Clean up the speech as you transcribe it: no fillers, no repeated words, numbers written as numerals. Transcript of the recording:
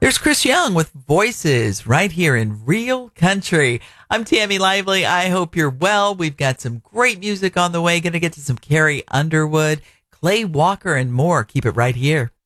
Here's Chris Young with Voices right here in Real Country. I'm Tammy Lively. I hope you're well. We've got some great music on the way. Going to get to some Carrie Underwood, Clay Walker, and more. Keep it right here.